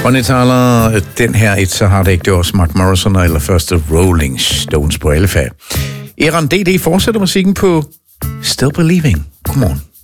Bonnie Tyler, den her et, så har det ikke. Det var også Mark Morrison eller første Rolling Stones på LFA. Eran DD fortsætter musikken på Still Believing. Godmorgen.